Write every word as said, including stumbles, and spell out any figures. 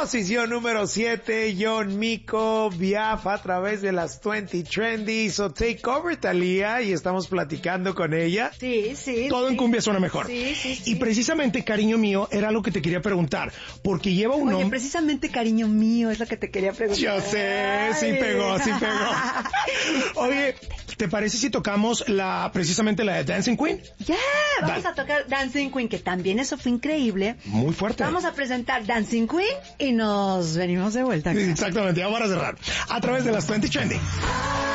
Posición número siete, John Mico viaja a través de las veinte Trendy. So take over, Thalía, y estamos platicando con ella. Sí, sí. Todo sí. en cumbia suena mejor. Sí, sí, sí. Y precisamente, cariño mío, era lo que te quería preguntar. Porque lleva un Oye, nombre... precisamente, cariño mío, es lo que te quería preguntar. Yo sé, sí Ay. pegó, sí pegó. Oye, ¿te parece si tocamos la precisamente la de Dancing Queen? Ya, vamos Dale. a tocar Dancing Queen, que también eso fue increíble. Muy fuerte. Vamos a presentar Dancing Queen y nos venimos de vuelta. Exactamente, ya vamos a cerrar. A través de las veinte Trendy.